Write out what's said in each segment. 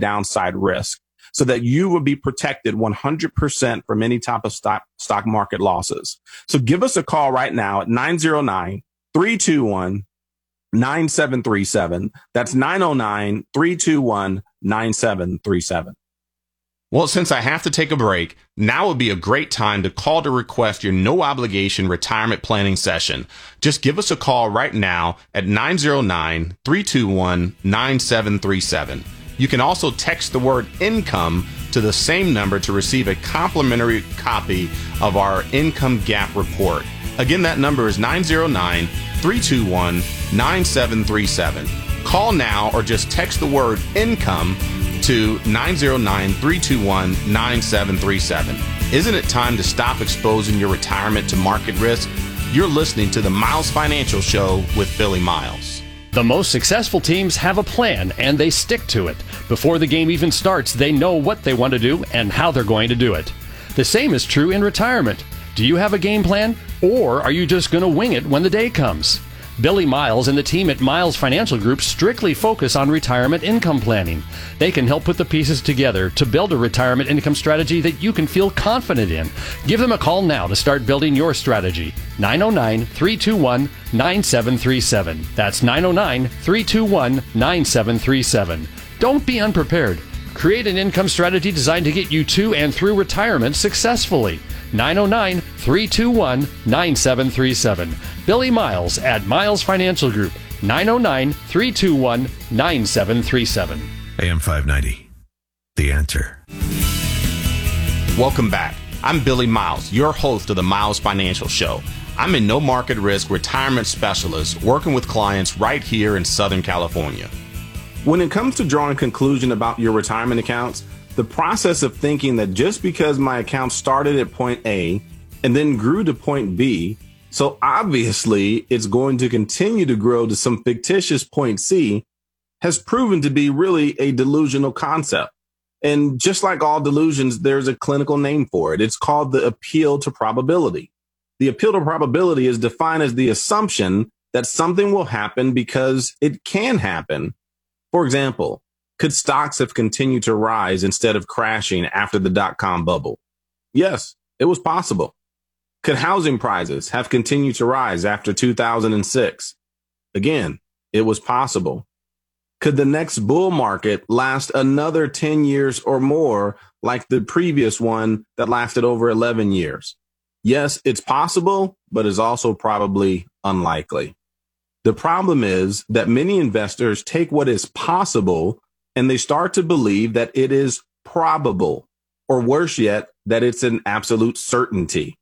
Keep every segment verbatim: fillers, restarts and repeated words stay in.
downside risk so that you will be protected one hundred percent from any type of stock, stock market losses. So give us a call right now at nine oh nine, three two one, nine seven three seven. That's nine oh nine, three two one, nine seven three seven. Well, since I have to take a break, now would be a great time to call to request your no obligation retirement planning session. Just give us a call right now at nine oh nine, three two one, nine seven three seven. You can also text the word income to the same number to receive a complimentary copy of our income gap report. Again, that number is nine oh nine, three two one, nine seven three seven. Call now or just text the word income to nine oh nine, three two one, nine seven three seven. Isn't it time to stop exposing your retirement to market risk? You're listening to the Miles Financial Show with Billy Miles. The most successful teams have a plan and they stick to it. Before the game even starts, they know what they want to do and how they're going to do it. The same is true in retirement. Do you have a game plan, or are you just going to wing it when the day comes? Billy Miles and the team at Miles Financial Group strictly focus on retirement income planning. They can help put the pieces together to build a retirement income strategy that you can feel confident in. Give them a call now to start building your strategy. nine oh nine, three two one, nine seven three seven. That's nine oh nine, three two one, nine seven three seven. Don't be unprepared. Create an income strategy designed to get you to and through retirement successfully. nine oh nine, three two one, nine seven three seven. Billy Miles at Miles Financial Group, nine oh nine, three two one, nine seven three seven. A M five ninety, The Answer. Welcome back. I'm Billy Miles, your host of the Miles Financial Show. I'm a no market risk retirement specialist working with clients right here in Southern California. When it comes to drawing a conclusion about your retirement accounts, the process of thinking that just because my account started at point A and then grew to point B, so obviously it's going to continue to grow to some fictitious point C, has proven to be really a delusional concept. And just like all delusions, there's a clinical name for it. It's called the appeal to probability. The appeal to probability is defined as the assumption that something will happen because it can happen. For example, could stocks have continued to rise instead of crashing after the dot-com bubble? Yes, it was possible. Could housing prices have continued to rise after two thousand six? Again, it was possible. Could the next bull market last another ten years or more like the previous one that lasted over eleven years? Yes, it's possible, but it's also probably unlikely. The problem is that many investors take what is possible and they start to believe that it is probable, or worse yet, that it's an absolute certainty.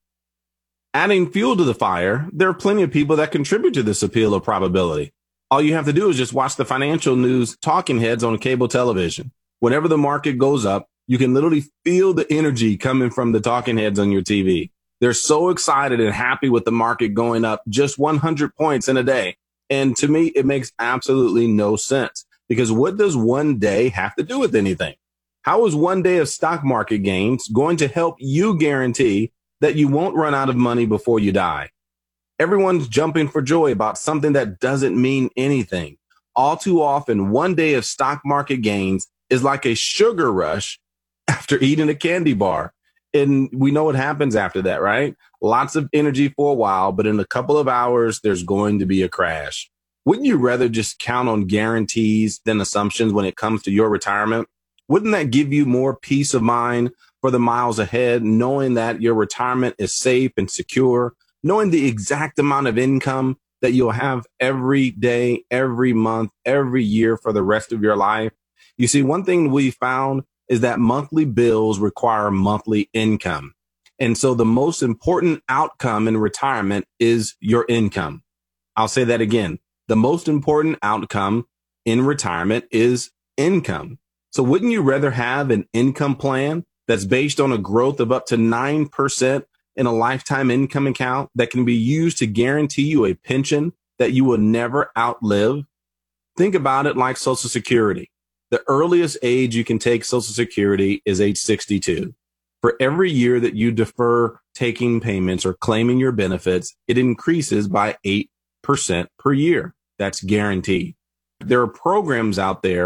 Adding fuel to the fire, there are plenty of people that contribute to this appeal of probability. All you have to do is just watch the financial news talking heads on cable television. Whenever the market goes up, you can literally feel the energy coming from the talking heads on your T V. They're so excited and happy with the market going up just one hundred points in a day. And to me, it makes absolutely no sense. Because what does one day have to do with anything? How is one day of stock market gains going to help you guarantee that you won't run out of money before you die? Everyone's jumping for joy about something that doesn't mean anything. All too often, one day of stock market gains is like a sugar rush after eating a candy bar. And we know what happens after that, right? Lots of energy for a while, but in a couple of hours, there's going to be a crash. Wouldn't you rather just count on guarantees than assumptions when it comes to your retirement? Wouldn't that give you more peace of mind for the miles ahead, knowing that your retirement is safe and secure, knowing the exact amount of income that you'll have every day, every month, every year for the rest of your life? You see, one thing we found is that monthly bills require monthly income. And so the most important outcome in retirement is your income. I'll say that again. The most important outcome in retirement is income. So wouldn't you rather have an income plan that's based on a growth of up to nine percent in a lifetime income account that can be used to guarantee you a pension that you will never outlive? Think about it like Social Security. The earliest age you can take Social Security is age sixty-two. For every year that you defer taking payments or claiming your benefits, it increases by eight percent per year. That's guaranteed. There are programs out there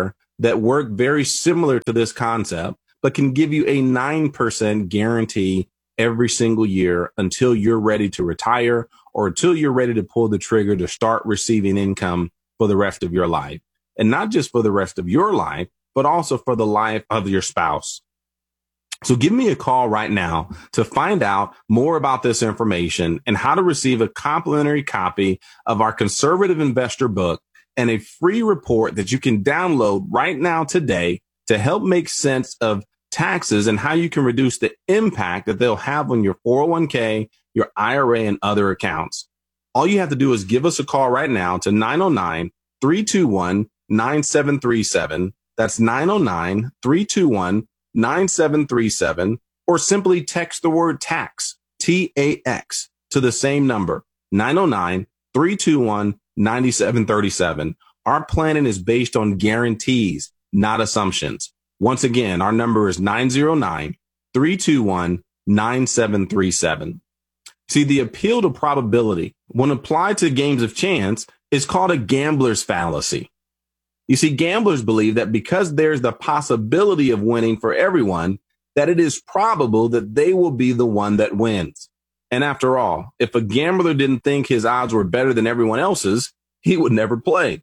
that work very similar to this concept, but can give you a nine percent guarantee every single year until you're ready to retire or until you're ready to pull the trigger to start receiving income for the rest of your life. And not just for the rest of your life, but also for the life of your spouse. So give me a call right now to find out more about this information and how to receive a complimentary copy of our Conservative Investor book and a free report that you can download right now today to help make sense of taxes and how you can reduce the impact that they'll have on your four oh one k, your I R A, and other accounts. All you have to do is give us a call right now to nine oh nine, three two one, nine seven three seven. That's nine oh nine, three two one, nine seven three seven, or simply text the word tax, T A X, to the same number, nine oh nine, three two one, nine seven three seven. Our planning is based on guarantees, not assumptions. Once again, our number is nine oh nine, three two one, nine seven three seven. See, the appeal to probability, when applied to games of chance, is called a gambler's fallacy. You see, gamblers believe that because there's the possibility of winning for everyone, that it is probable that they will be the one that wins. And after all, if a gambler didn't think his odds were better than everyone else's, he would never play.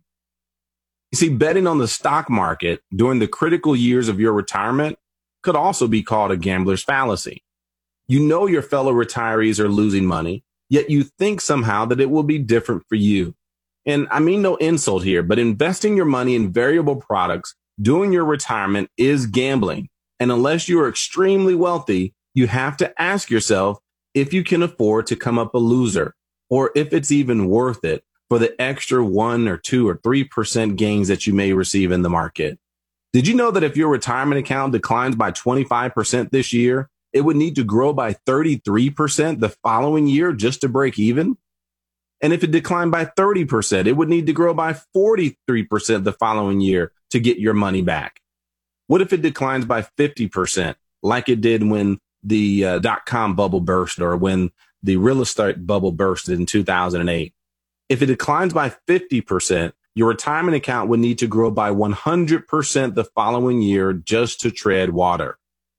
You see, betting on the stock market during the critical years of your retirement could also be called a gambler's fallacy. You know your fellow retirees are losing money, yet you think somehow that it will be different for you. And I mean no insult here, but investing your money in variable products during your retirement is gambling. And unless you are extremely wealthy, you have to ask yourself if you can afford to come up a loser, or if it's even worth it for the extra one or two or three percent gains that you may receive in the market. Did you know that if your retirement account declines by twenty-five percent this year, it would need to grow by thirty-three percent the following year just to break even? And if it declined by thirty percent, it would need to grow by forty-three percent the following year to get your money back. What if it declines by fifty percent, like it did when the uh, dot-com bubble burst or when the real estate bubble burst in two thousand eight? If it declines by fifty percent, your retirement account would need to grow by one hundred percent the following year just to tread water.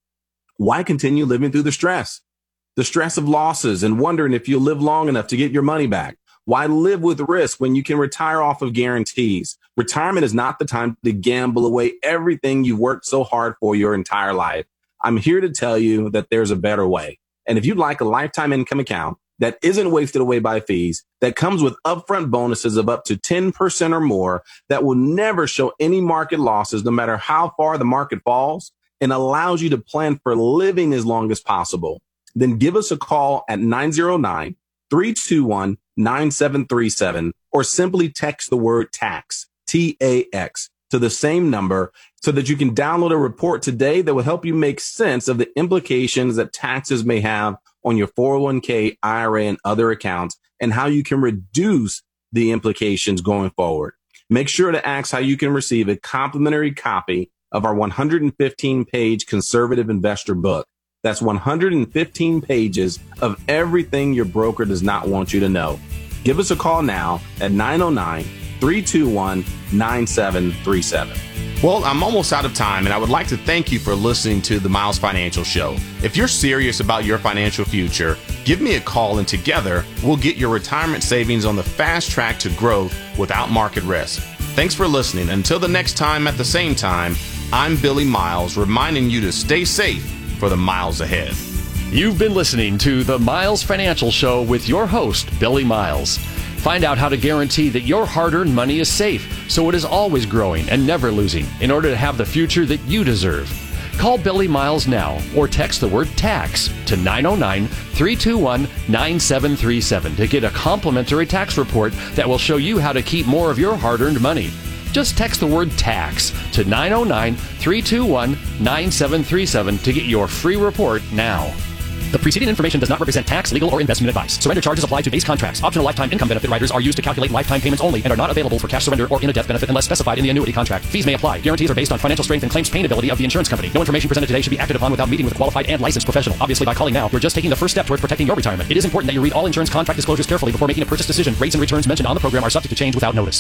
Why continue living through the stress? The stress of losses and wondering if you'll live long enough to get your money back. Why live with risk when you can retire off of guarantees? Retirement is not the time to gamble away everything you've worked so hard for your entire life. I'm here to tell you that there's a better way. And if you'd like a lifetime income account that isn't wasted away by fees, that comes with upfront bonuses of up to ten percent or more, that will never show any market losses no matter how far the market falls, and allows you to plan for living as long as possible, then give us a call at nine oh nine, three two one, nine seven three seven, or simply text the word tax, T A X, to the same number so that you can download a report today that will help you make sense of the implications that taxes may have on your four oh one k, I R A, and other accounts, and how you can reduce the implications going forward. Make sure to ask how you can receive a complimentary copy of our one hundred fifteen page Conservative Investor book. That's one hundred fifteen pages of everything your broker does not want you to know. Give us a call now at nine oh nine, three two one, nine seven three seven. Well, I'm almost out of time, and I would like to thank you for listening to the Miles Financial Show. If you're serious about your financial future, give me a call, and together we'll get your retirement savings on the fast track to growth without market risk. Thanks for listening. Until the next time at the same time, I'm Billy Miles, reminding you to stay safe for the miles ahead. You've been listening to the Miles Financial Show with your host, Billy Miles. Find out how to guarantee that your hard-earned money is safe, so it is always growing and never losing, in order to have the future that you deserve. Call Billy Miles now or text the word tax to nine oh nine, three two one, nine seven three seven to get a complimentary tax report that will show you how to keep more of your hard-earned money. Just text the word tax to nine oh nine, three two one, nine seven three seven to get your free report now. The preceding information does not represent tax, legal, or investment advice. Surrender charges apply to base contracts. Optional lifetime income benefit riders are used to calculate lifetime payments only and are not available for cash surrender or in a death benefit unless specified in the annuity contract. Fees may apply. Guarantees are based on financial strength and claims paying ability of the insurance company. No information presented today should be acted upon without meeting with a qualified and licensed professional. Obviously, by calling now, you're just taking the first step towards protecting your retirement. It is important that you read all insurance contract disclosures carefully before making a purchase decision. Rates and returns mentioned on the program are subject to change without notice.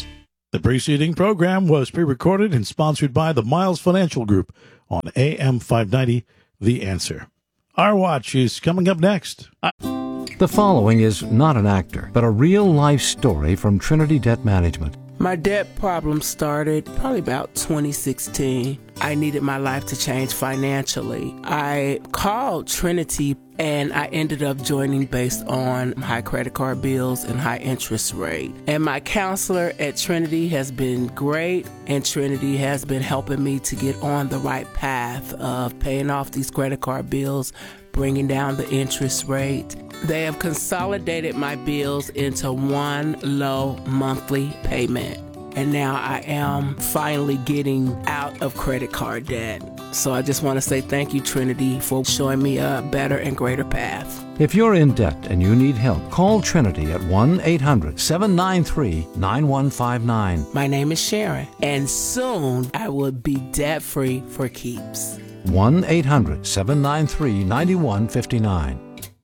The preceding program was pre-recorded and sponsored by the Miles Financial Group on A M five ninety, The Answer. Our Watch is coming up next. The following is not an actor, but a real-life story from Trinity Debt Management. My debt problem started probably about twenty sixteen. I needed my life to change financially. I called Trinity and I ended up joining based on high credit card bills and high interest rate. And my counselor at Trinity has been great, and Trinity has been helping me to get on the right path of paying off these credit card bills, bringing down the interest rate. They have consolidated my bills into one low monthly payment. And now I am finally getting out of credit card debt. So I just want to say thank you, Trinity, for showing me a better and greater path. If you're in debt and you need help, call Trinity at one eight hundred seven nine three nine one five nine. My name is Sharon, and soon I will be debt-free for keeps. one eight hundred seven nine three nine one five nine.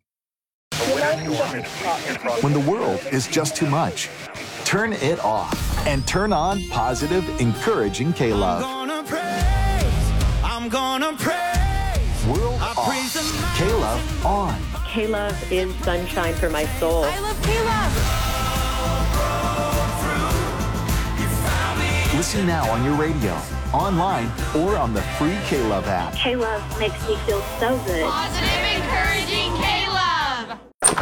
When the world is just too much, turn it off and turn on positive, encouraging K-Love. I'm gonna praise, I'm gonna praise. World off, K-Love on. K-Love is sunshine for my soul. I love K-Love. Listen now on your radio, online, or on the free K-Love app. K-Love makes me feel so good. Positive, encouraging K-Love.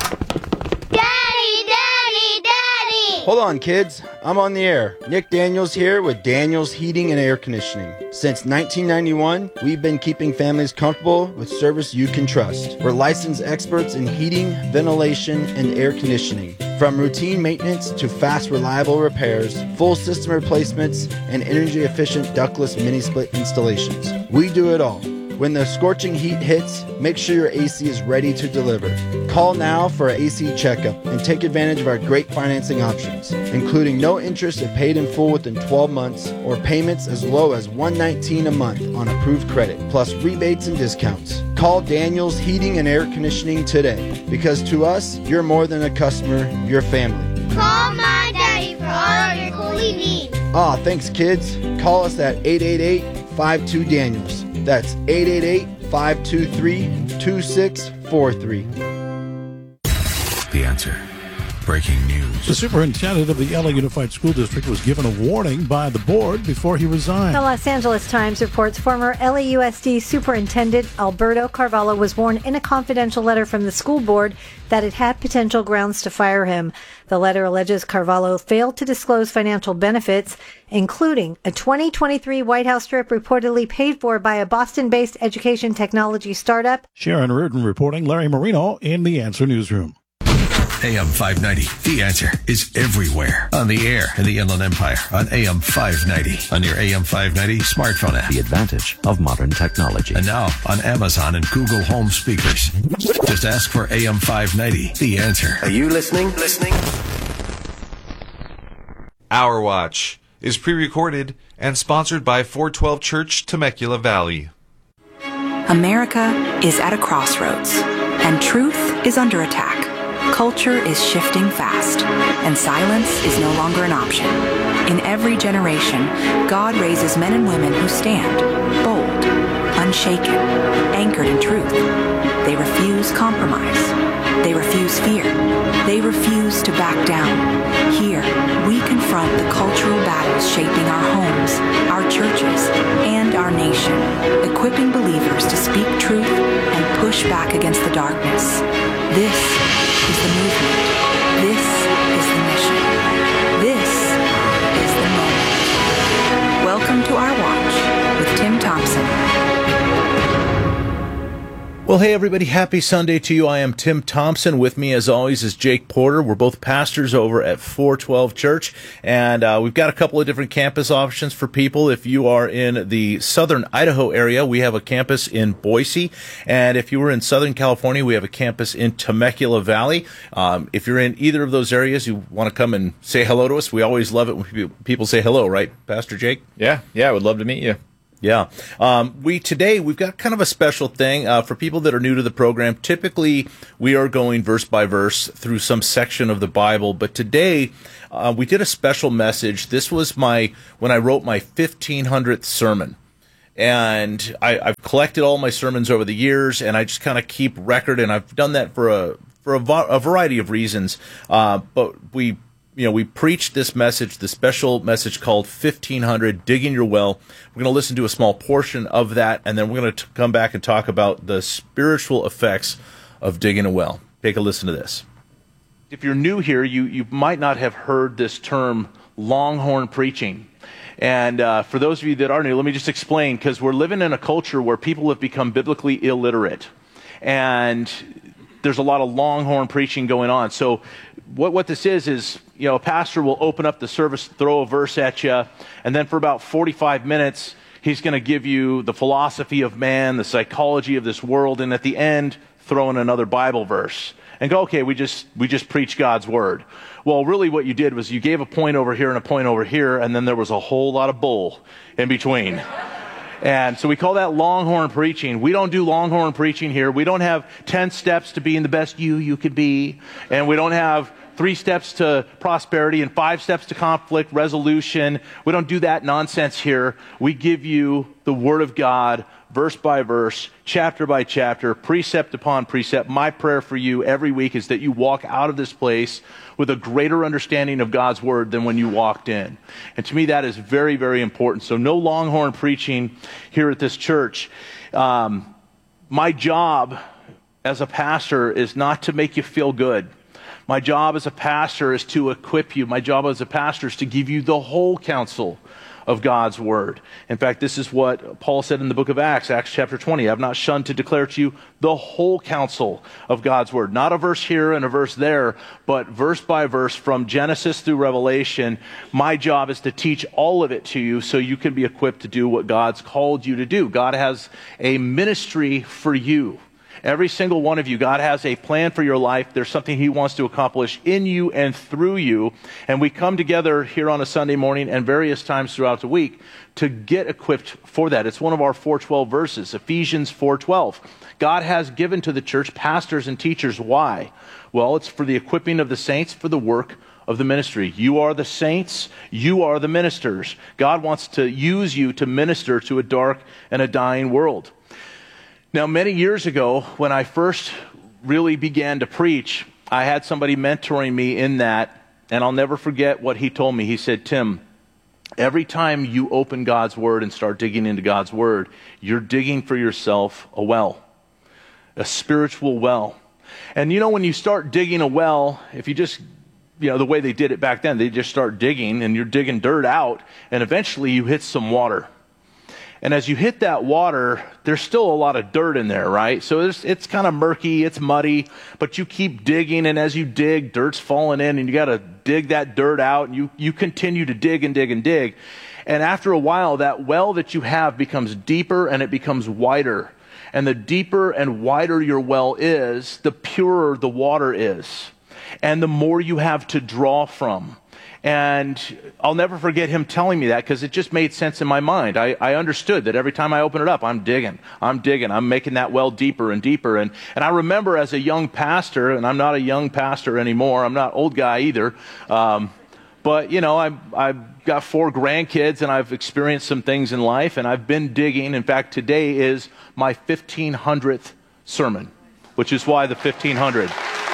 Daddy, Daddy, Daddy! Hold on, kids. I'm on the air. Nick Daniels here with Daniels Heating and Air Conditioning. Since nineteen ninety-one, we've been keeping families comfortable with service you can trust. We're licensed experts in heating, ventilation, and air conditioning. From routine maintenance to fast, reliable repairs, full system replacements, and energy-efficient ductless mini-split installations. We do it all. When the scorching heat hits, make sure your A C is ready to deliver. Call now for an A C checkup and take advantage of our great financing options, including no interest if paid in full within twelve months or payments as low as one hundred nineteen dollars a month on approved credit, plus rebates and discounts. Call Daniels Heating and Air Conditioning today, because to us, you're more than a customer, you're family. Call my daddy for all of your coolie needs. Ah, thanks, kids. Call us at eight eight eight, five two, Daniels. That's eight eight eight, five two three, two six four three. The Answer. Breaking news. The superintendent of the L A Unified School District was given a warning by the board before he resigned. The Los Angeles Times reports former L A U S D Superintendent Alberto Carvalho was warned in a confidential letter from the school board that it had potential grounds to fire him. The letter alleges Carvalho failed to disclose financial benefits, including a twenty twenty-three White House trip reportedly paid for by a Boston-based education technology startup. Sharon Reardon reporting. Larry Marino in the Answer Newsroom. A M five ninety, The Answer, is everywhere. On the air in the Inland Empire on A M five ninety. On your A M five ninety smartphone app. The advantage of modern technology. And now on Amazon and Google Home speakers. Just ask for A M five ninety, The Answer. Are you listening? Listening? Our Watch is pre-recorded and sponsored by four twelve Church, Temecula Valley. America is at a crossroads, and truth is under attack. Culture is shifting fast, and silence is no longer an option. In every generation, God raises men and women who stand, bold, unshaken, anchored in truth. They refuse compromise. They refuse fear. They refuse to back down. Here, we confront the cultural battles shaping our homes, our churches, and our nation, equipping believers to speak truth and push back against the darkness. This is the movement. This is the mission. This is the moment. Welcome to Our Watch with Tim Thompson. Well, hey, everybody. Happy Sunday to you. I am Tim Thompson. With me, as always, is Jake Porter. We're both pastors over at four twelve Church, and uh, we've got a couple of different campus options for people. If you are in the southern Idaho area, we have a campus in Boise, and if you were in Southern California, we have a campus in Temecula Valley. Um, if you're in either of those areas, you want to come and say hello to us. We always love it when people say hello, right, Pastor Jake? Yeah, yeah, I would love to meet you. Yeah. Um, we today, we've got kind of a special thing uh, for people that are new to the program. Typically, we are going verse by verse through some section of the Bible, but today uh, we did a special message. This was my when I wrote my fifteen hundredth sermon. And I, I've collected all my sermons over the years, and I just kind of keep record, and I've done that for a for a, a variety of reasons. Uh, but we, you know, we preached this message, the special message called fifteen hundred, Digging Your Well. We're going to listen to a small portion of that, and then we're going to come back and talk about the spiritual effects of digging a well. Take a listen to this. If you're new here, you, you might not have heard this term, longhorn preaching. And uh, for those of you that are new, let me just explain, because we're living in a culture where people have become biblically illiterate. And there's a lot of longhorn preaching going on. So what, what this is, is, you know, a pastor will open up the service, throw a verse at you, and then for about forty-five minutes, he's going to give you the philosophy of man, the psychology of this world, and at the end, throw in another Bible verse. And go, okay, we just we just preach God's word. Well, really what you did was you gave a point over here and a point over here, and then there was a whole lot of bull in between. And so we call that longhorn preaching. We don't do longhorn preaching here. We don't have ten steps to being the best you you could be. And we don't have three steps to prosperity and five steps to conflict resolution. We don't do that nonsense here. We give you the Word of God, verse by verse, chapter by chapter, precept upon precept. My prayer for you every week is that you walk out of this place with a greater understanding of God's Word than when you walked in. And to me, that is very, very important. So no longhorn preaching here at this church. Um, my job as a pastor is not to make you feel good. My job as a pastor is to equip you. My job as a pastor is to give you the whole counsel of God's Word. In fact, this is what Paul said in the book of Acts, Acts chapter twenty. I have not shunned to declare to you the whole counsel of God's Word. Not a verse here and a verse there, but verse by verse from Genesis through Revelation. My job is to teach all of it to you so you can be equipped to do what God's called you to do. God has a ministry for you. Every single one of you, God has a plan for your life. There's something He wants to accomplish in you and through you. And we come together here on a Sunday morning and various times throughout the week to get equipped for that. It's one of our four twelve verses, Ephesians four twelve. God has given to the church pastors and teachers. Why? Well, it's for the equipping of the saints for the work of the ministry. You are the saints. You are the ministers. God wants to use you to minister to a dark and a dying world. Now, many years ago, when I first really began to preach, I had somebody mentoring me in that, and I'll never forget what he told me. He said, Tim, every time you open God's Word and start digging into God's Word, you're digging for yourself a well, a spiritual well. And you know, when you start digging a well, if you just, you know, the way they did it back then, they just start digging, and you're digging dirt out, and eventually you hit some water. And as you hit that water, there's still a lot of dirt in there, right? So it's, it's kind of murky, it's muddy, but you keep digging, and as you dig, dirt's falling in, and you got to dig that dirt out, and you, you continue to dig and dig and dig. And after a while, that well that you have becomes deeper, and it becomes wider. And the deeper and wider your well is, the purer the water is, and the more you have to draw from. And I'll never forget him telling me that, because it just made sense in my mind. I, I understood that every time I open it up, I'm digging, I'm digging, I'm making that well deeper and deeper. And, and I remember as a young pastor, and I'm not a young pastor anymore, I'm not old guy either, um, but, you know, I've, I've got four grandkids, and I've experienced some things in life, and I've been digging. In fact, today is my fifteen hundredth sermon, which is why the fifteen hundred.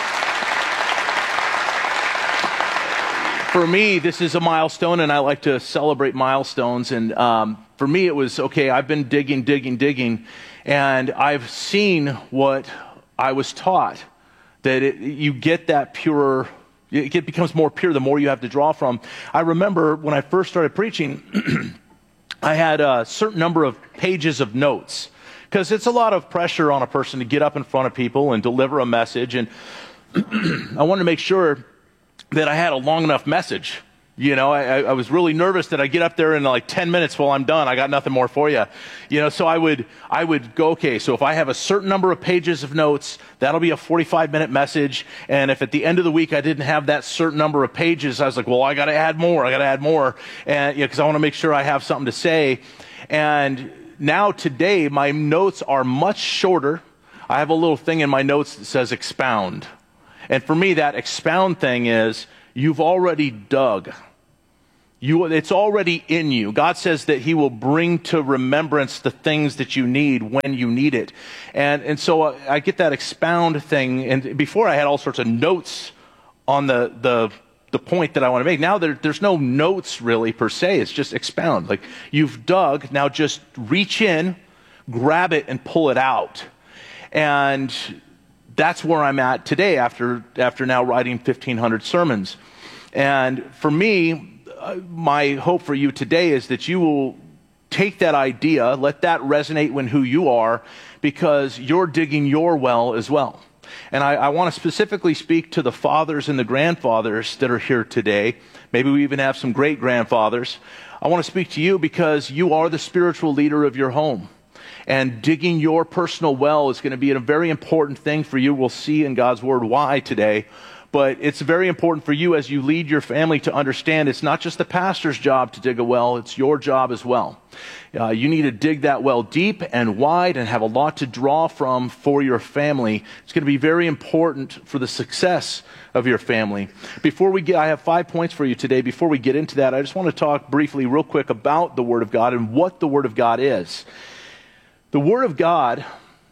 For me, this is a milestone, and I like to celebrate milestones. And um, for me, it was, okay, I've been digging, digging, digging, and I've seen what I was taught, that it, you get that pure, it becomes more pure the more you have to draw from. I remember when I first started preaching, I had a certain number of pages of notes, because it's a lot of pressure on a person to get up in front of people and deliver a message, and I wanted to make sure that I had a long enough message You know, I, I was really nervous that I get up there in like ten minutes while I'm done. I got nothing more for you. You know, so I would, I would go, okay, so if I have a certain number of pages of notes, that'll be a forty-five minute message. And if at the end of the week I didn't have that certain number of pages, I was like, well, I got to add more. I got to add more. And, you know, because I want to make sure I have something to say. And now today, my notes are much shorter. I have a little thing in my notes that says expound. And for me, that expound thing is, you've already dug. You, it's already in you. God says that he will bring to remembrance the things that you need when you need it. And, and so I, I get that expound thing. And before I had all sorts of notes on the, the, the point that I want to make. Now there, there's no notes really per se. It's just expound. Like you've dug, now just reach in, grab it and pull it out. And that's where I'm at today after, after now writing fifteen hundred sermons. And for me, Uh, my hope for you today is that you will take that idea, let that resonate with who you are, because you're digging your well as well. And I, I want to specifically speak to the fathers and the grandfathers that are here today. Maybe we even have some great-grandfathers. I want to speak to you because you are the spiritual leader of your home. And digging your personal well is going to be a very important thing for you. We'll see in God's Word why today. But it's very important for you as you lead your family to understand it's not just the pastor's job to dig a well, it's your job as well. Uh, you need to dig that well deep and wide and have a lot to draw from for your family. It's going to be very important for the success of your family. Before we get, I have five points for you today. Before we get into that, I just want to talk briefly, real quick, about the Word of God and what the Word of God is. The Word of God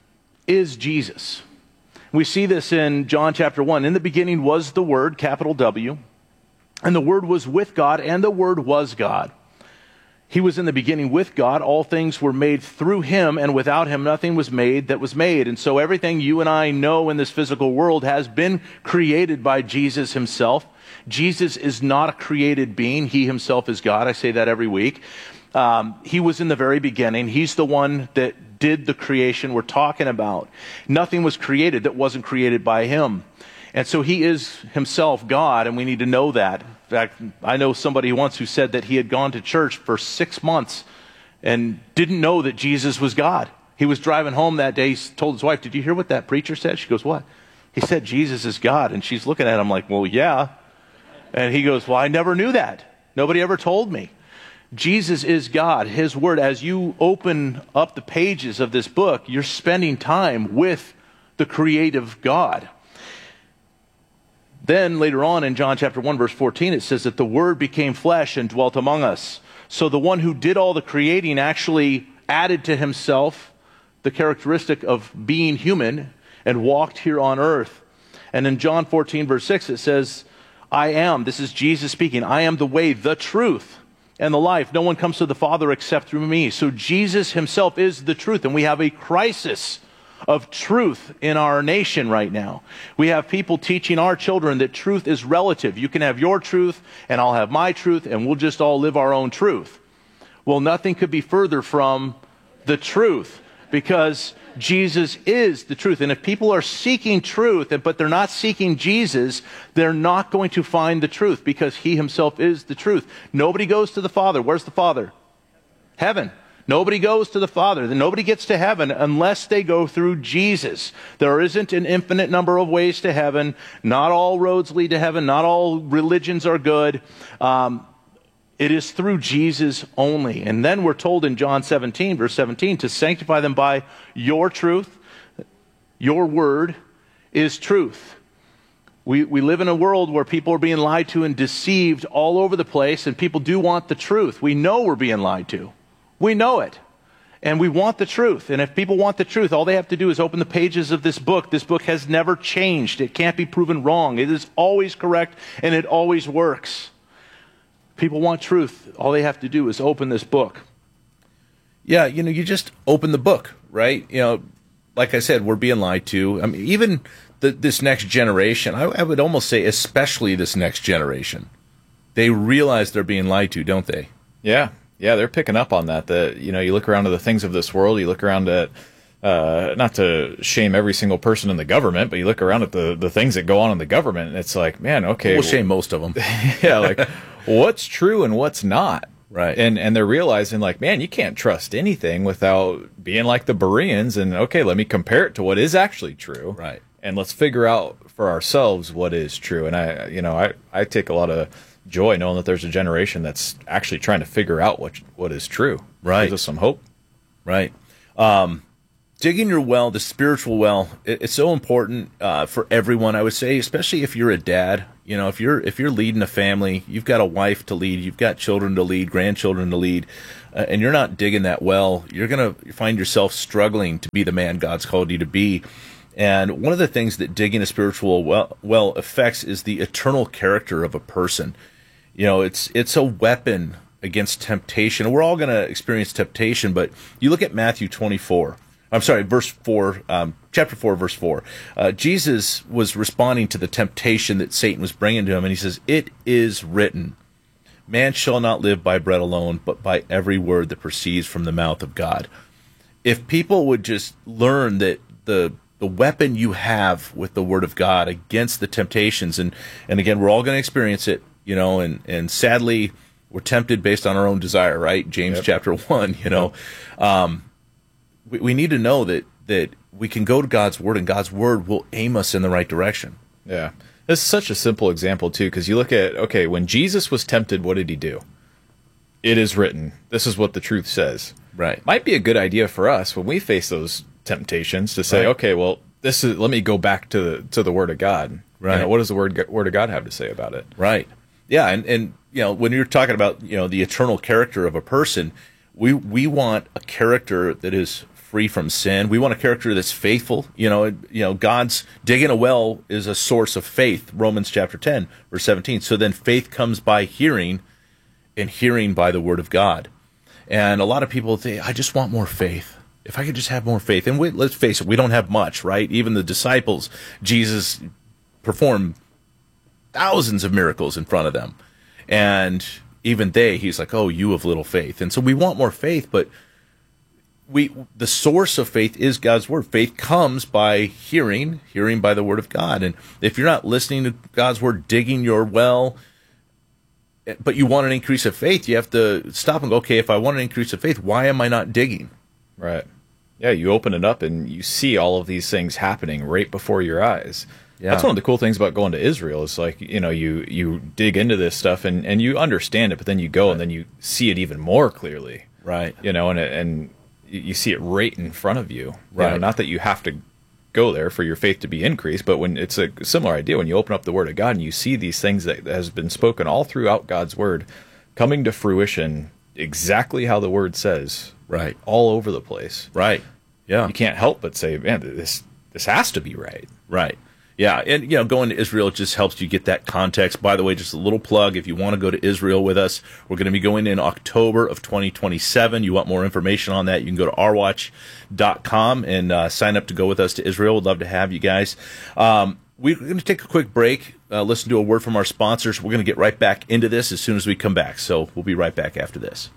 is Jesus. We see this in John chapter one. In the beginning was the Word, capital W, and the Word was with God, and the Word was God. He was in the beginning with God. All things were made through him, and without him nothing was made that was made. And so everything you and I know in this physical world has been created by Jesus himself. Jesus is not a created being. He himself is God. I say that every week. Um, he was in the very beginning. He's the one that did the creation we're talking about. Nothing was created that wasn't created by him. And so he is himself God, and we need to know that. In fact, I know somebody once who said that he had gone to church for six months and didn't know that Jesus was God. He was driving home that day. He told his wife, "Did you hear what that preacher said?" She goes, "What?" He said, "Jesus is God." And she's looking at him like, "Well, yeah." And he goes, "Well, I never knew that. Nobody ever told me." Jesus is God. His Word, as you open up the pages of this book, you're spending time with the creative God. Then later on in John chapter one, verse fourteen, it says that the Word became flesh and dwelt among us. So the one who did all the creating actually added to himself the characteristic of being human and walked here on earth. And in John fourteen, verse six, it says, "I am," this is Jesus speaking, "I am the way, the truth, and the life. No one comes to the Father except through me." So Jesus himself is the truth, and we have a crisis of truth in our nation right now. We have people teaching our children that truth is relative. You can have your truth, and I'll have my truth, and we'll just all live our own truth. Well, nothing could be further from the truth, because Jesus is the truth. And if people are seeking truth, but they're not seeking Jesus, they're not going to find the truth, because he himself is the truth. Nobody goes to the Father. Where's the Father? Heaven. Nobody goes to the Father. Nobody gets to heaven unless they go through Jesus. There isn't an infinite number of ways to heaven. Not all roads lead to heaven. Not all religions are good. Um, It is through Jesus only. And then we're told in John seventeen, verse seventeen, to sanctify them by your truth. Your word is truth. We, we live in a world where people are being lied to and deceived all over the place, and people do want the truth. We know we're being lied to. We know it. And we want the truth. And if people want the truth, all they have to do is open the pages of this book. This book has never changed. It can't be proven wrong. It is always correct, and it always works. People want truth. All they have to do is open this book. Yeah, you know, you just open the book, right? You know, like I said, we're being lied to. I mean, even the, this next generation, I, I would almost say especially this next generation, they realize they're being lied to, don't they? Yeah, yeah, they're picking up on that. That, you know, you look around at the things of this world, you look around at, uh, not to shame every single person in the government, but you look around at the, the things that go on in the government, and it's like, man, okay. We'll shame most of them. Yeah, like, what's true and what's not. Right. And and they're realizing, like, man, you can't trust anything without being like the Bereans and, okay, let me compare it to what is actually true. Right. And let's figure out for ourselves what is true. And I, you know, I, I take a lot of joy knowing that there's a generation that's actually trying to figure out what what is true. Right. Gives us some hope. Right. Um, digging your well, the spiritual well, it, it's so important uh, for everyone, I would say, especially if you're a dad. You know, if you're if you're leading a family, you've got a wife to lead, you've got children to lead, grandchildren to lead, uh, and you're not digging that well, you're going to find yourself struggling to be the man God's called you to be. And one of the things that digging a spiritual well, well affects is the eternal character of a person. You know, it's it's a weapon against temptation. We're all going to experience temptation, but you look at Matthew twenty-four. I'm sorry, verse four, um, chapter four, verse four. Uh, Jesus was responding to the temptation that Satan was bringing to him, and he says, "It is written, man shall not live by bread alone, but by every word that proceeds from the mouth of God." If people would just learn that the the weapon you have with the word of God against the temptations, and, and again, we're all going to experience it, you know, and, and sadly, we're tempted based on our own desire, right? James yep. chapter one, you know. Yep. Um, we, we need to know that, that we can go to God's word, and God's word will aim us in the right direction. Yeah. This is such a simple example, too, because you look at, okay, when Jesus was tempted, what did he do? It is written. This is what the truth says. Right. Might be a good idea for us when we face those temptations to say, right. okay, well, this is. Let me go back to the to the Word of God. Right. You know, what does the Word Word of God have to say about it? Right. Yeah, and and you know, when you're talking about, you know, the eternal character of a person, we we want a character that is free from sin. We want a character that's faithful. You know, you know, God's digging a well is a source of faith. Romans chapter ten, verse seventeen. So then faith comes by hearing, and hearing by the Word of God. And a lot of people think, I just want more faith. If I could just have more faith. And we, let's face it, we don't have much, right? Even the disciples, Jesus performed thousands of miracles in front of them. And even they, he's like, oh, you have little faith. And so we want more faith, but we the source of faith is God's word. Faith comes by hearing, hearing by the word of God. And if you're not listening to God's word, digging your well, but you want an increase of faith, you have to stop and go, okay, if I want an increase of faith, why am I not digging? Right. Yeah, you open it up and you see all of these things happening right before your eyes. Yeah. That's one of the cool things about going to Israel. Is like, you know, you, you dig into this stuff and, and you understand it, but then you go right. and then you see it even more clearly. Right. You know, and it, and you see it right in front of you. Right. You know, not that you have to go there for your faith to be increased, but when it's a similar idea, when you open up the Word of God and you see these things that has been spoken all throughout God's Word coming to fruition exactly how the Word says. Right. All over the place. Right. Yeah. You can't help but say, man, this this has to be right. Right. Yeah. And, you know, going to Israel just helps you get that context. By the way, just a little plug. If you want to go to Israel with us, we're going to be going in October of twenty twenty-seven. You want more information on that, you can go to our watch dot com and uh, sign up to go with us to Israel. We'd love to have you guys. Um, we're going to take a quick break, uh, listen to a word from our sponsors. We're going to get right back into this as soon as we come back. So we'll be right back after this.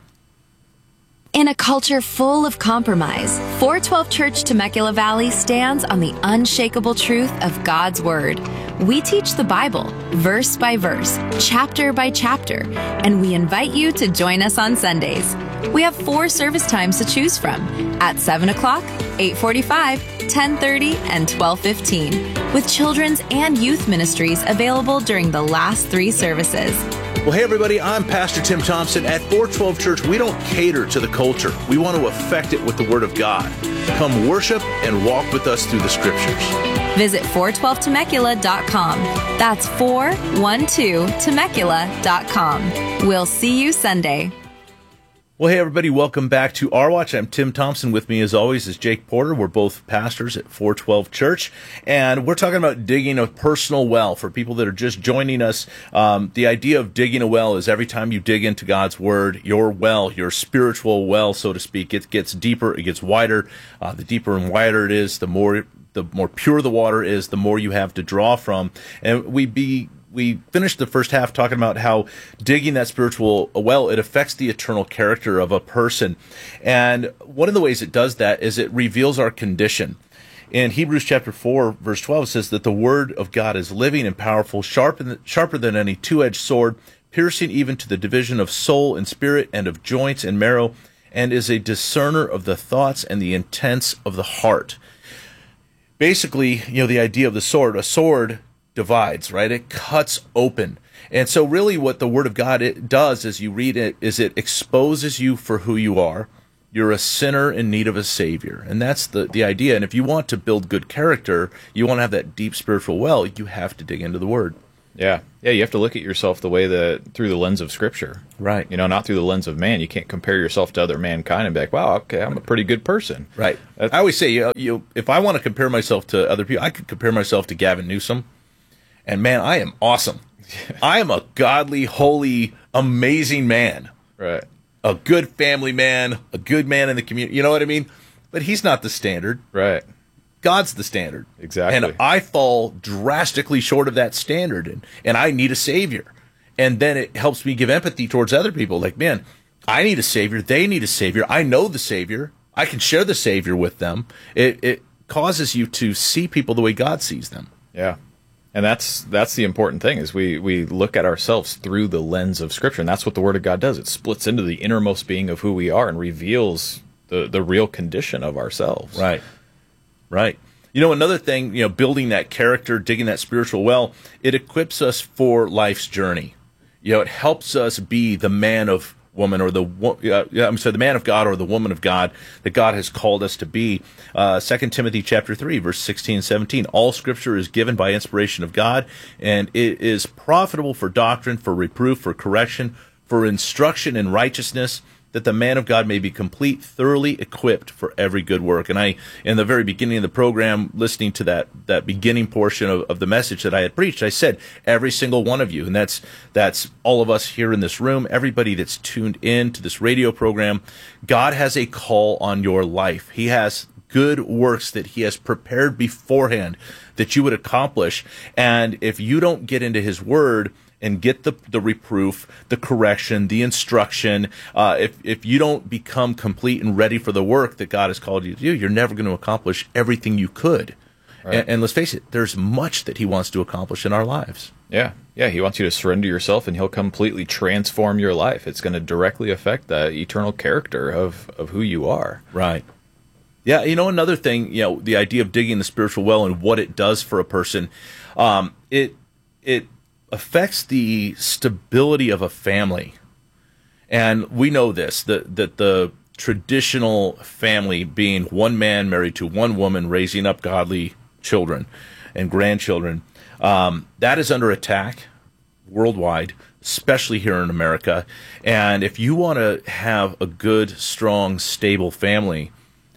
In a culture full of compromise, four twelve Church Temecula Valley stands on the unshakable truth of God's Word. We teach the Bible, verse by verse, chapter by chapter, and we invite you to join us on Sundays. We have four service times to choose from, at seven o'clock, eight forty-five, ten thirty, and twelve fifteen, with children's and youth ministries available during the last three services. Well, hey, everybody, I'm Pastor Tim Thompson. At four twelve Church, we don't cater to the culture. We want to affect it with the Word of God. Come worship and walk with us through the Scriptures. Visit four twelve temecula dot com. That's four twelve temecula dot com. We'll see you Sunday. Well, hey, everybody, welcome back to Our Watch. I'm Tim Thompson. With me, as always, is Jake Porter. We're both pastors at four twelve Church, and we're talking about digging a personal well. For people that are just joining us, um, the idea of digging a well is every time you dig into God's Word, your well, your spiritual well, so to speak, it gets deeper, it gets wider. Uh, the deeper and wider it is, the more the more pure the water is, the more you have to draw from. And we be We finished the first half talking about how digging that spiritual well, it affects the eternal character of a person. And one of the ways it does that is it reveals our condition. In Hebrews chapter four, verse twelve, it says that the word of God is living and powerful, sharper than, sharper than any two-edged sword, piercing even to the division of soul and spirit and of joints and marrow, and is a discerner of the thoughts and the intents of the heart. Basically, you know, the idea of the sword, a sword divides, right? It cuts open. And so really what the Word of God it does as you read it is it exposes you for who you are. You're a sinner in need of a Savior. And that's the, the idea. And if you want to build good character, you want to have that deep spiritual well, you have to dig into the Word. Yeah. Yeah, you have to look at yourself the way that, through the lens of Scripture. Right. You know, not through the lens of man. You can't compare yourself to other mankind and be like, wow, okay, I'm a pretty good person. Right. That's, I always say, you know, you, if I want to compare myself to other people, I could compare myself to Gavin Newsom. And man, I am awesome. I am a godly, holy, amazing man. Right. A good family man, a good man in the community. You know what I mean? But he's not the standard. Right. God's the standard. Exactly. And I fall drastically short of that standard, and, and I need a Savior. And then it helps me give empathy towards other people. Like, man, I need a Savior. They need a Savior. I know the Savior. I can share the Savior with them. It, it causes you to see people the way God sees them. Yeah. And that's that's the important thing is we, we look at ourselves through the lens of Scripture, and that's what the Word of God does. It splits into the innermost being of who we are and reveals the, the real condition of ourselves. Right, right. You know, another thing, you know, building that character, digging that spiritual well, it equips us for life's journey. You know, it helps us be the man of woman or the uh, yeah, I'm sorry, the man of God or the woman of God that God has called us to be. Uh, Second Timothy chapter three, verse sixteen and seventeen. All Scripture is given by inspiration of God, and it is profitable for doctrine, for reproof, for correction, for instruction in righteousness, that the man of God may be complete, thoroughly equipped for every good work. And I, in the very beginning of the program, listening to that that beginning portion of, of the message that I had preached, I said, every single one of you, and that's that's all of us here in this room, everybody that's tuned in to this radio program, God has a call on your life. He has good works that He has prepared beforehand that you would accomplish. And if you don't get into His Word and get the the reproof, the correction, the instruction, uh, if if you don't become complete and ready for the work that God has called you to do, you're never going to accomplish everything you could. Right. And, and let's face it, there's much that He wants to accomplish in our lives. Yeah, yeah, He wants you to surrender yourself, and He'll completely transform your life. It's going to directly affect the eternal character of, of who you are. Right. Yeah, you know, another thing, you know, the idea of digging the spiritual well and what it does for a person, um, it it affects the stability of a family. And we know this, that, that the traditional family being one man married to one woman raising up godly children and grandchildren, um, that is under attack worldwide, especially here in America. And if you want to have a good, strong, stable family,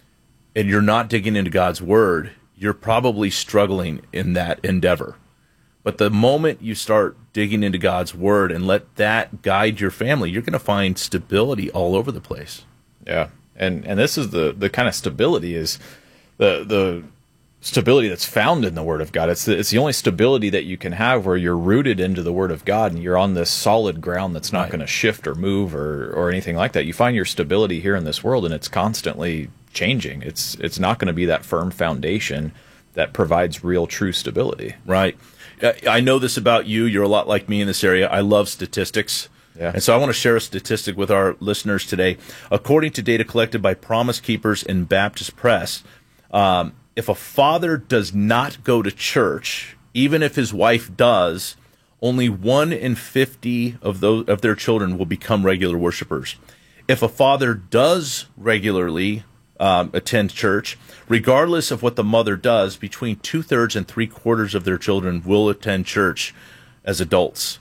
and you're not digging into God's Word, you're probably struggling in that endeavor. But the moment you start digging into God's Word and let that guide your family, you're going to find stability all over the place. Yeah, and and this is the, the kind of stability is the the stability that's found in the Word of God. It's the, it's the only stability that you can have where you're rooted into the Word of God and you're on this solid ground that's not right. going to shift or move or, or anything like that. You find your stability here in this world, and it's constantly changing. It's it's not going to be that firm foundation that provides real, true stability. Right. I know this about you. You're a lot like me in this area. I love statistics. Yeah. And so I want to share a statistic with our listeners today. According to data collected by Promise Keepers and Baptist Press, um, if a father does not go to church, even if his wife does, only one in fifty of those of their children will become regular worshipers. If a father does regularly Um, attend church, regardless of what the mother does, between two-thirds and three-quarters of their children will attend church as adults.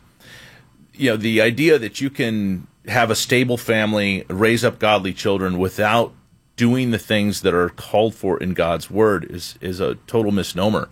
You know, the idea that you can have a stable family, raise up godly children without doing the things that are called for in God's Word is is a total misnomer.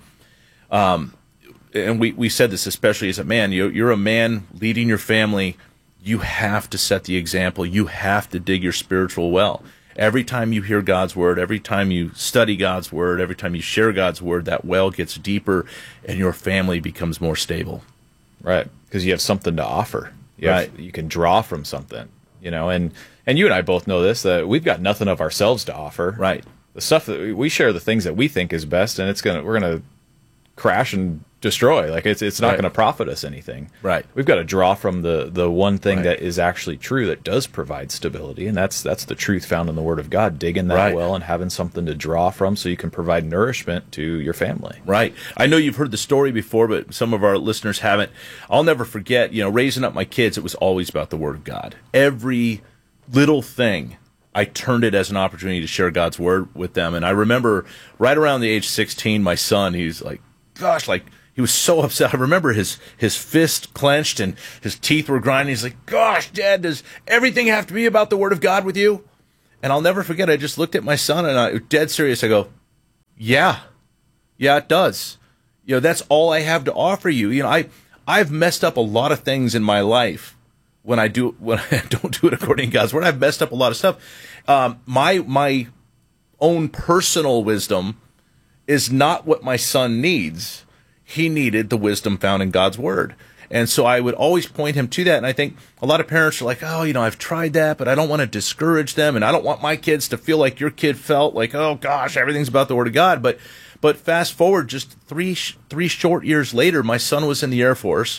Um, and we, we said this especially as a man. You, you're a man leading your family. You have to set the example. You have to dig your spiritual well. Every time you hear God's Word, every time you study God's Word, every time you share God's Word, that well gets deeper and your family becomes more stable. Right, because you have something to offer. You right. Have, you can draw from something, you know, and, and you and I both know this, that we've got nothing of ourselves to offer. Right. The stuff that we, we share the things that we think is best, and it's gonna we're going to crash and destroy. Like it's it's not Right. going to profit us anything. Right. We've got to draw from the the one thing Right. that is actually true that does provide stability, and that's that's the truth found in the Word of God. Digging that Right. well and having something to draw from, so you can provide nourishment to your family. Right. I know you've heard the story before, but some of our listeners haven't. I'll never forget, you know, raising up my kids, it was always about the Word of God. Every little thing, I turned it as an opportunity to share God's Word with them. And I remember right around the age sixteen, my son, he's like, gosh, like, he was so upset. I remember his, his fist clenched and his teeth were grinding. He's like, gosh, Dad, does everything have to be about the Word of God with you? And I'll never forget, I just looked at my son and I, dead serious, I go, yeah, yeah, it does. You know, that's all I have to offer you. You know, I, I've messed up a lot of things in my life when I do, when I don't do it according to God's Word. I've messed up a lot of stuff. Um, my, my own personal wisdom is not what my son needs. He needed the wisdom found in God's Word. And so I would always point him to that. And I think a lot of parents are like, oh, you know, I've tried that, but I don't want to discourage them. And I don't want my kids to feel like your kid felt like, oh, gosh, everything's about the Word of God. But but fast forward just three three short years later, my son was in the Air Force.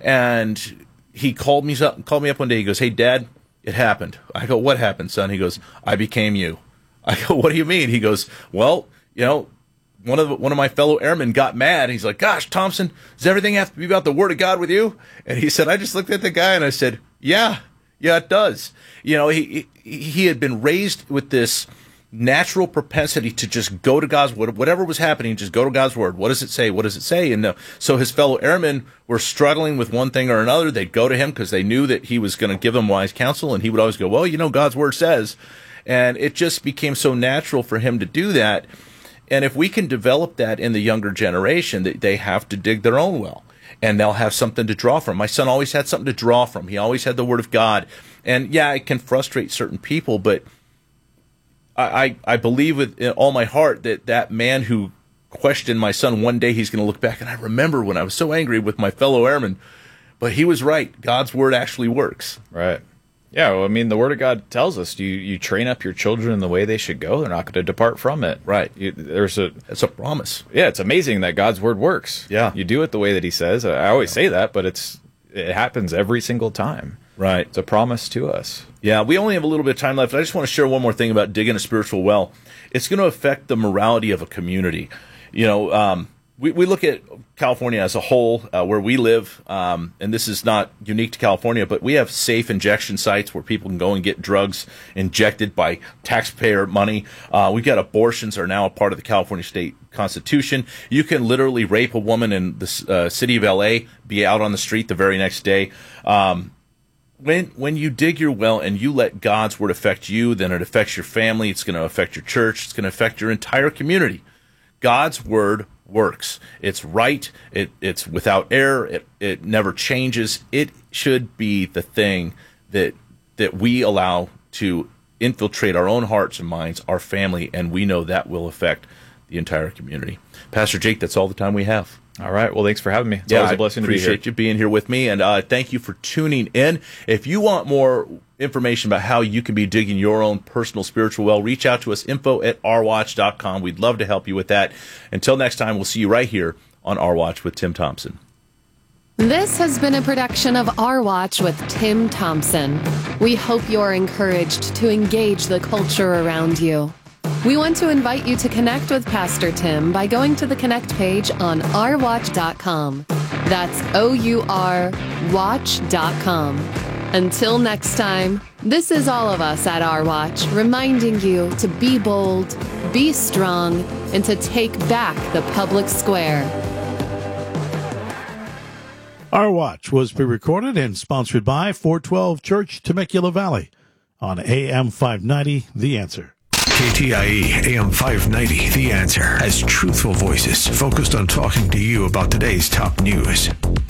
And he called me up, called me up one day. He goes, hey, Dad, it happened. I go, what happened, son? He goes, I became you. I go, what do you mean? He goes, well, you know, One of the, one of my fellow airmen got mad. He's like, gosh, Thompson, does everything have to be about the Word of God with you? And he said, I just looked at the guy and I said, yeah, yeah, it does. You know, he he, he had been raised with this natural propensity to just go to God's Word. Whatever was happening, just go to God's Word. What does it say? What does it say? And uh, so his fellow airmen were struggling with one thing or another. They'd go to him because they knew that he was going to give them wise counsel. And he would always go, well, you know, God's Word says. And it just became so natural for him to do that. And if we can develop that in the younger generation, that they have to dig their own well, and they'll have something to draw from. My son always had something to draw from. He always had the Word of God. And yeah, it can frustrate certain people, but I, I, I believe with all my heart that that man who questioned my son, one day he's going to look back. And I remember when I was so angry with my fellow airman, but he was right. God's Word actually works. Right. Yeah, well, I mean, the Word of God tells us you, you train up your children in the way they should go. They're not going to depart from it. Right. You, there's a It's a promise. Yeah, it's amazing that God's Word works. Yeah. You do it the way that He says. I always say that, but it's it happens every single time. Right. It's a promise to us. Yeah, we only have a little bit of time left. I just want to share one more thing about digging a spiritual well. It's going to affect the morality of a community. You know, um, we, we look at California as a whole, uh, where we live, um, and this is not unique to California, but we have safe injection sites where people can go and get drugs injected by taxpayer money. Uh, we've got abortions are now a part of the California state constitution. You can literally rape a woman in the uh, city of L A, be out on the street the very next day. Um, when when you dig your well and you let God's Word affect you, then it affects your family. It's going to affect your church. It's going to affect your entire community. God's Word works. It's right. It, it's without error. It, it never changes. It should be the thing that that we allow to infiltrate our own hearts and minds, our family, and we know that will affect the entire community. Pastor Jake, that's all the time we have. All right. Well, thanks for having me. It's yeah, always a blessing I to be here. appreciate you being here with me, and uh, thank you for tuning in. If you want more information about how you can be digging your own personal spiritual well, reach out to us, info at r watch dot com. We'd love to help you with that. Until next time, we'll see you right here on Our Watch with Tim Thompson. This has been a production of Our Watch with Tim Thompson. We hope you're encouraged to engage the culture around you. We want to invite you to connect with Pastor Tim by going to the Connect page on our watch dot com. That's O U R watch dot com. Until next time, this is all of us at Our Watch, reminding you to be bold, be strong, and to take back the public square. Our Watch was pre-recorded and sponsored by four twelve Church, Temecula Valley on A M five ninety, The Answer. K T I E A M five ninety, The Answer, has truthful voices focused on talking to you about today's top news.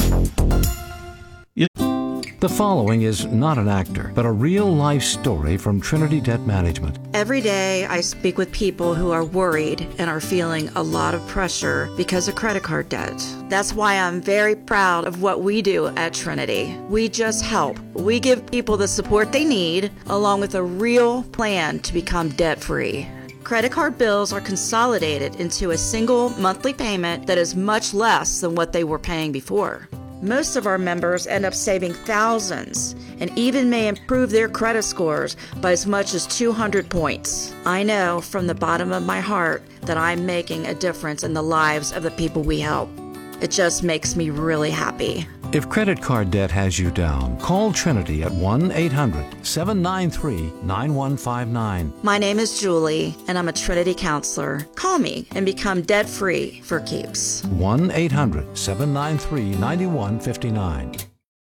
The following is not an actor, but a real-life story from Trinity Debt Management. Every day I speak with people who are worried and are feeling a lot of pressure because of credit card debt. That's why I'm very proud of what we do at Trinity. We just help. We give people the support they need, along with a real plan to become debt-free. credit card bills are consolidated into a single monthly payment that is much less than what they were paying before. Most of our members end up saving thousands and even may improve their credit scores by as much as two hundred points. I know from the bottom of my heart that I'm making a difference in the lives of the people we help. It just makes me really happy. If credit card debt has you down, call Trinity at one eight hundred seven nine three nine one five nine. My name is Julie, and I'm a Trinity counselor. Call me and become debt-free for keeps. one eight hundred seven nine three nine one five nine.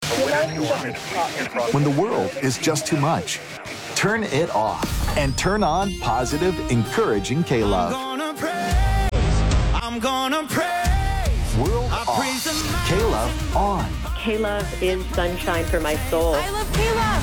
When the world is just too much, turn it off and turn on positive, encouraging K-Love. I'm gonna praise. I'm gonna praise. World I off. praise the man. K-Love on. K-Love is sunshine for my soul. I love K-Love.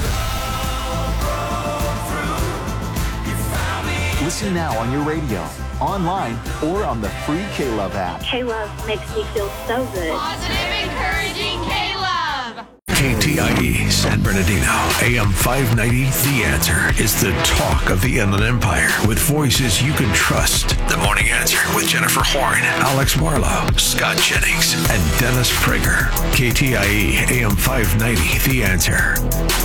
Listen now on your radio, online, or on the free K-Love app. K-Love makes me feel so good. Positive, encouraging K-Love. K T I E San Bernardino, A M five ninety, The Answer is the talk of the Inland Empire with voices you can trust. The Morning Answer with Jennifer Horn, Alex Marlowe, Scott Jennings, and Dennis Prager. K T I E, A M five ninety, The Answer.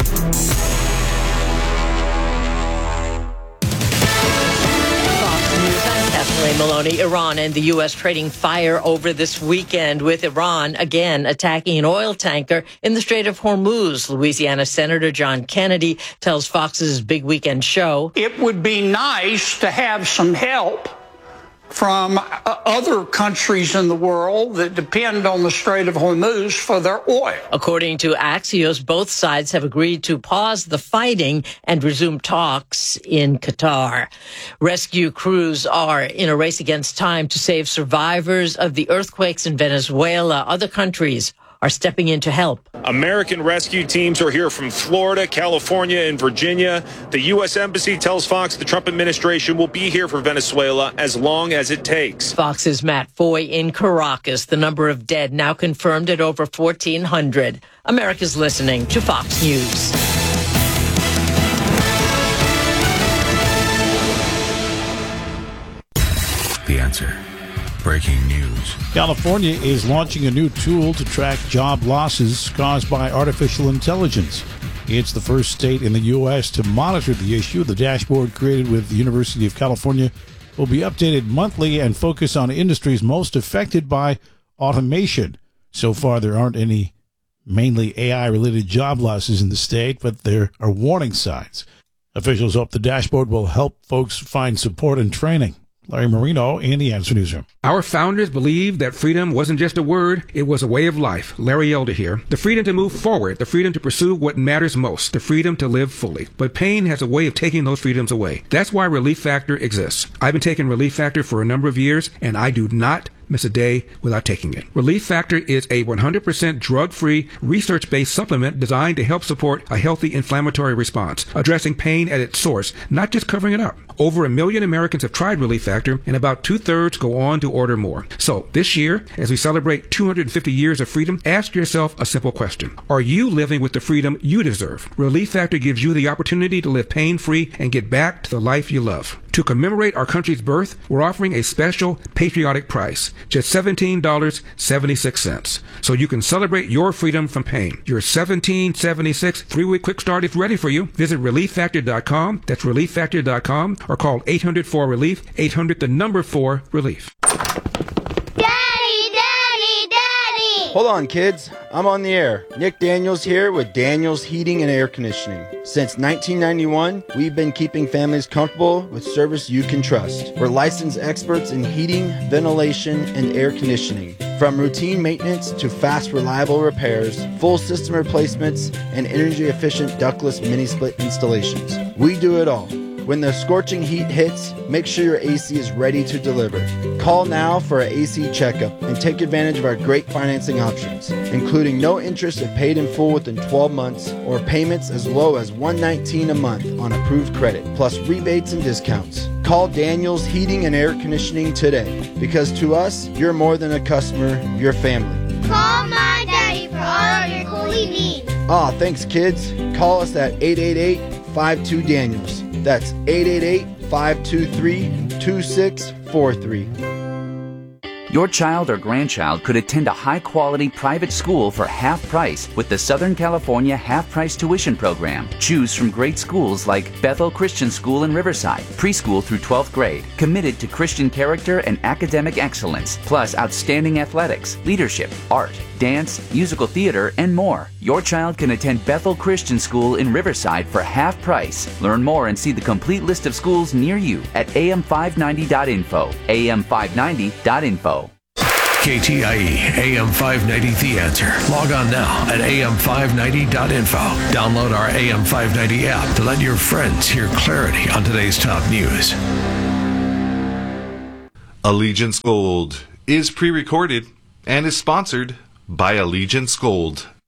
Kathleen Maloney. Iran and the U S trading fire over this weekend, with Iran again attacking an oil tanker in the Strait of Hormuz. Louisiana Senator John Kennedy tells Fox's Big Weekend Show, "It would be nice to have some help from uh, other countries in the world that depend on the Strait of Hormuz for their oil." According to Axios, both sides have agreed to pause the fighting and resume talks in Qatar. Rescue crews are in a race against time to save survivors of the earthquakes in Venezuela. Other countries are stepping in to help. American rescue teams are here from Florida, California, and Virginia. The U S Embassy tells Fox the Trump administration will be here for Venezuela as long as it takes. Fox's Matt Foy in Caracas. The number of dead now confirmed at over fourteen hundred. America's listening to Fox News. The Answer. Breaking news. California is launching a new tool to track job losses caused by artificial intelligence. It's the first state in the U S to monitor the issue. The dashboard, created with the University of California, will be updated monthly and focus on industries most affected by automation. So far, there aren't any mainly A I-related job losses in the state, but there are warning signs. Officials hope the dashboard will help folks find support and training. Larry Marino in the Answer Newsroom. Our founders believed that freedom wasn't just a word, it was a way of life. Larry Elder here. The freedom to move forward, the freedom to pursue what matters most, the freedom to live fully. But pain has a way of taking those freedoms away. That's why Relief Factor exists. I've been taking Relief Factor for a number of years, and I do not miss a day without taking it. Relief Factor is a one hundred percent drug-free, research-based supplement designed to help support a healthy inflammatory response, addressing pain at its source, not just covering it up. Over a million Americans have tried Relief Factor, and about two-thirds go on to order more. So, this year, as we celebrate two hundred fifty years of freedom, ask yourself a simple question. Are you living with the freedom you deserve? Relief Factor gives you the opportunity to live pain-free and get back to the life you love. To commemorate our country's birth, we're offering a special patriotic price, just seventeen dollars and seventy-six cents. So you can celebrate your freedom from pain. Your seventeen dollars and seventy-six cents three-week quick start is ready for you. Visit relief factor dot com, that's relief factor dot com, or call eight hundred four relief, eight hundred the number four relief. Daddy, Daddy, Daddy! Hold on, kids. I'm on the air. Nick Daniels here with Daniels Heating and Air Conditioning. Since nineteen ninety-one, we've been keeping families comfortable with service you can trust. We're licensed experts in heating, ventilation, and air conditioning. From routine maintenance to fast, reliable repairs, full system replacements, and energy-efficient ductless mini-split installations. We do it all. When the scorching heat hits, make sure your A C is ready to deliver. Call now for an A C checkup and take advantage of our great financing options, including no interest if paid in full within twelve months or payments as low as one hundred nineteen dollars a month on approved credit, plus rebates and discounts. Call Daniels Heating and Air Conditioning today, because to us, you're more than a customer, you're family. Call my daddy for all your coolie needs. Aw, thanks kids. Call us at eight eight eight, five two, Daniels. That's eight eight eight, five two three, two six four three. Your child or grandchild could attend a high-quality private school for half price with the Southern California half-price tuition program. Choose from great schools like Bethel Christian School in Riverside, preschool through twelfth grade, committed to Christian character and academic excellence, plus outstanding athletics, leadership, art, dance, musical theater, and more. Your child can attend Bethel Christian School in Riverside for half price. Learn more and see the complete list of schools near you at A M five ninety dot info. A M five ninety dot info. K T I E, A M five ninety The Answer. Log on now at A M five ninety dot info. Download our A M five ninety app to let your friends hear clarity on today's top news. Allegiance Gold is pre-recorded and is sponsored by Allegiance Gold.